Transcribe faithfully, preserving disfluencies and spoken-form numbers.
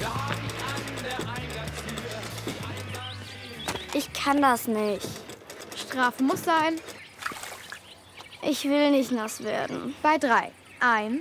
Ich kann das nicht. Strafe muss sein. Ich will nicht nass werden. Bei drei. Eins,